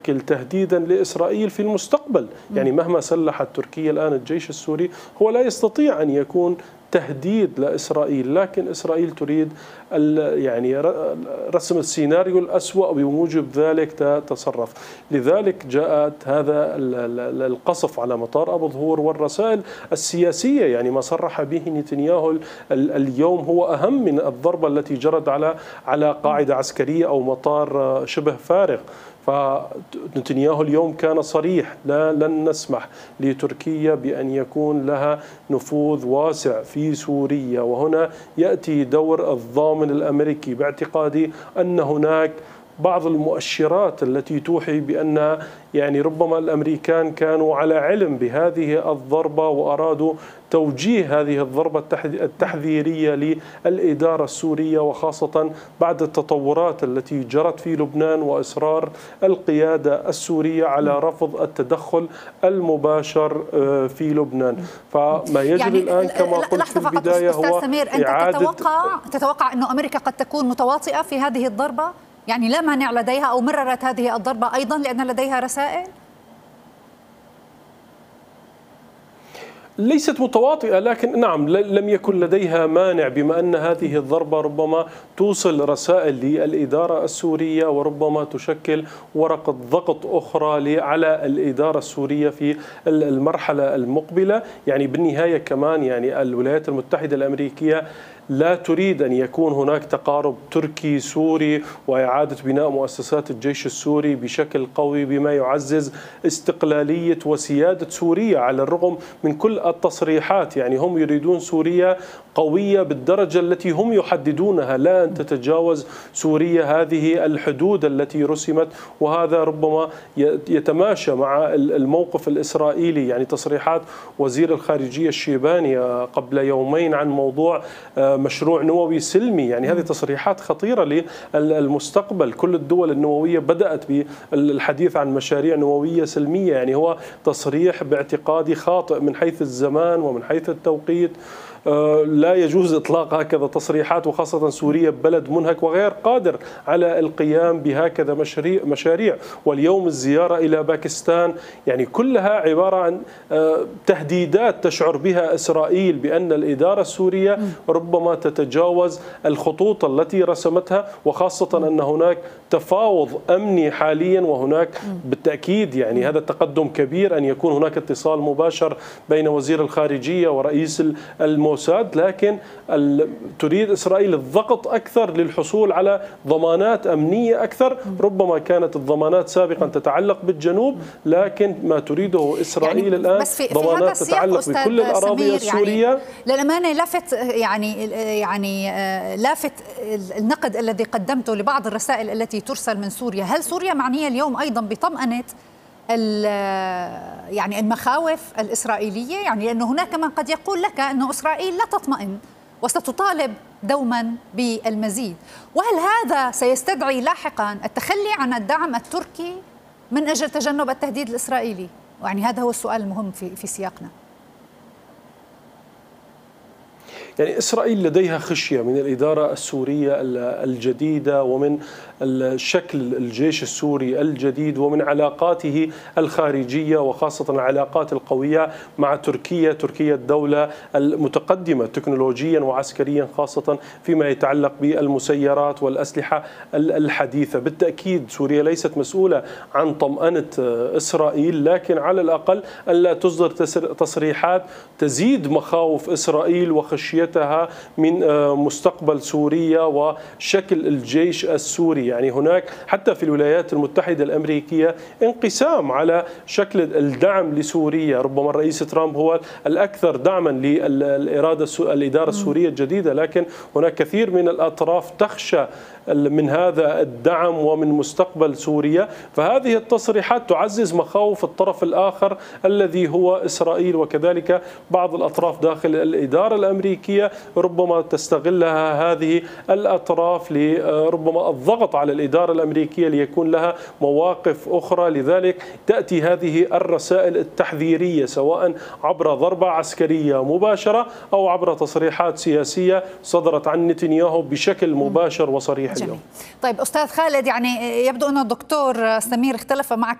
تهديدا لإسرائيل في المستقبل. يعني مهما سلحت تركيا الآن الجيش السوري هو لا يستطيع أن يكون تهديد لإسرائيل، لكن إسرائيل تريد يعني رسم السيناريو الأسوأ بموجب ذلك تتصرف. لذلك جاءت هذا القصف على مطار أبو ظهور والرسائل السياسية. يعني ما صرح به نتنياهو اليوم هو أهم من الضربة التي جرت على قاعدة عسكرية أو مطار شبه فارغ. فنتنياهو اليوم كان صريح: لن نسمح لتركيا بأن يكون لها نفوذ واسع في سوريا. وهنا يأتي دور الضامن الأمريكي باعتقادي أن هناك بعض المؤشرات التي توحي بأن يعني ربما الأمريكان كانوا على علم بهذه الضربة وأرادوا توجيه هذه الضربة التحذيرية للإدارة السورية، وخاصة بعد التطورات التي جرت في لبنان وإصرار القيادة السورية على رفض التدخل المباشر في لبنان. فما يجري يعني الآن كما قلت في البداية هو إعادة. تتوقع أن أمريكا قد تكون متواطئة في هذه الضربة؟ يعني لا مانع لديها أو مررت هذه الضربة أيضا لأن لديها رسائل؟ ليست متواطئة، لكن نعم لم يكن لديها مانع، بما أن هذه الضربة ربما توصل رسائل للإدارة السورية وربما تشكل ورقة ضغط أخرى على الإدارة السورية في المرحلة المقبلة. يعني بالنهاية كمان يعني الولايات المتحدة الأمريكية لا تريد أن يكون هناك تقارب تركي سوري وإعادة بناء مؤسسات الجيش السوري بشكل قوي بما يعزز استقلالية وسيادة سوريا، على الرغم من كل التصريحات. يعني هم يريدون سوريا قوية بالدرجة التي هم يحددونها، لا أن تتجاوز سوريا هذه الحدود التي رسمت. وهذا ربما يتماشى مع الموقف الإسرائيلي. يعني تصريحات وزير الخارجية الشيباني قبل يومين عن موضوع مشروع نووي سلمي، يعني هذه تصريحات خطيرة للمستقبل. كل الدول النووية بدأت بالحديث عن مشاريع نووية سلمية. يعني هو تصريح باعتقادي خاطئ من حيث الزمان ومن حيث التوقيت. لا يجوز إطلاق هكذا تصريحات، وخاصة سوريا بلد منهك وغير قادر على القيام بهكذا مشاريع. واليوم الزيارة إلى باكستان يعني كلها عبارة عن تهديدات تشعر بها إسرائيل بأن الإدارة السورية ربما تتجاوز الخطوط التي رسمتها، وخاصة أن هناك تفاوض أمني حاليا. وهناك بالتأكيد يعني هذا التقدم كبير أن يكون هناك اتصال مباشر بين وزير الخارجية ورئيس الموساد، لكن تريد إسرائيل الضغط أكثر للحصول على ضمانات أمنية أكثر. ربما كانت الضمانات سابقا تتعلق بالجنوب، لكن ما تريده إسرائيل يعني الآن ضمانات تتعلق بكل الأراضي السورية. يعني للأمانة لافت لافت النقد الذي قدمته لبعض الرسائل التي ترسل من سوريا. هل سوريا معنية اليوم أيضا بطمأنة يعني المخاوف الإسرائيلية؟ يعني لأنه هناك من قد يقول لك أن إسرائيل لا تطمئن وستطالب دوما بالمزيد. وهل هذا سيستدعي لاحقا التخلي عن الدعم التركي من أجل تجنب التهديد الإسرائيلي؟ يعني هذا هو السؤال المهم في سياقنا. يعني إسرائيل لديها خشية من الإدارة السورية الجديدة ومن شكل الجيش السوري الجديد ومن علاقاته الخارجية، وخاصة العلاقات القوية مع تركيا. تركيا الدولة المتقدمة تكنولوجيا وعسكريا، خاصة فيما يتعلق بالمسيرات والأسلحة الحديثة. بالتأكيد سوريا ليست مسؤولة عن طمأنة إسرائيل، لكن على الأقل ألا تصدر تصريحات تزيد مخاوف إسرائيل وخشيتها من مستقبل سوريا وشكل الجيش السوري. يعني هناك حتى في الولايات المتحدة الأمريكية انقسام على شكل الدعم لسوريا. ربما الرئيس ترامب هو الأكثر دعما للإدارة السورية الجديدة، لكن هناك كثير من الأطراف تخشى من هذا الدعم ومن مستقبل سوريا. فهذه التصريحات تعزز مخاوف الطرف الآخر الذي هو إسرائيل، وكذلك بعض الأطراف داخل الإدارة الأمريكية الأمريكية ربما تستغلها هذه الأطراف لربما الضغط على الإدارة الأمريكية ليكون لها مواقف أخرى. لذلك تأتي هذه الرسائل التحذيرية سواء عبر ضربة عسكرية مباشرة أو عبر تصريحات سياسية صدرت عن نتنياهو بشكل مباشر وصريح اليوم. طيب أستاذ خالد، يعني يبدو أن الدكتور سمير اختلف معك